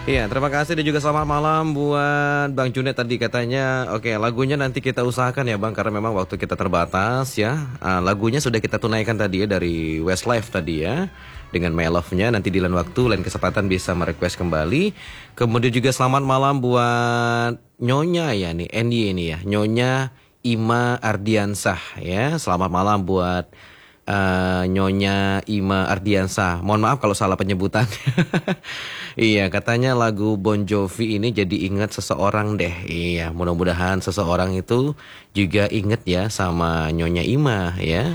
Iya, terima kasih dan juga selamat malam buat Bang Junet tadi katanya. Oke, lagunya nanti kita usahakan ya Bang karena memang waktu kita terbatas ya. Lagunya sudah kita tunaikan tadi ya dari Westlife tadi ya. Dengan My Love-nya nanti di lain waktu, lain kesempatan bisa merequest kembali. Kemudian juga selamat malam buat Nyonya ya nih, Andy ini ya. Nyonya Ima Ardiansah ya. Selamat malam buat Nyonya Ima Ardiansah. Mohon maaf kalau salah penyebutan. Iya, katanya lagu Bon Jovi ini jadi ingat seseorang deh. Iya, mudah-mudahan seseorang itu juga inget ya sama Nyonya Ima ya.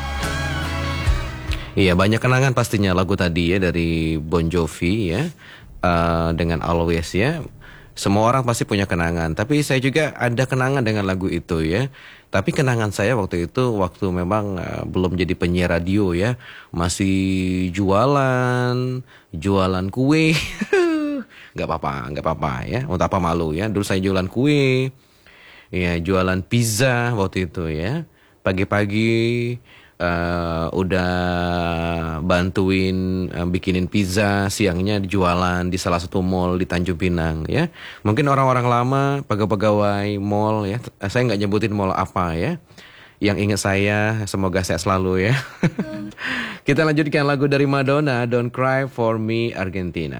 Iya, banyak kenangan pastinya lagu tadi ya dari Bon Jovi ya. Dengan Always ya. Semua orang pasti punya kenangan, tapi saya juga ada kenangan dengan lagu itu ya. Tapi kenangan saya waktu itu waktu memang belum jadi penyiar radio ya, masih jualan kue. Nggak apa-apa ya, untuk apa malu ya. Dulu saya jualan kue, ya jualan pizza waktu itu ya. Pagi-pagi udah bantuin bikinin pizza, siangnya jualan di salah satu mall di Tanjung Pinang ya. Mungkin orang-orang lama, pegawai-pegawai mall ya. Saya nggak nyebutin mall apa ya. Yang ingat saya, semoga sehat selalu ya. Kita lanjutkan lagu dari Madonna, Don't Cry for Me Argentina.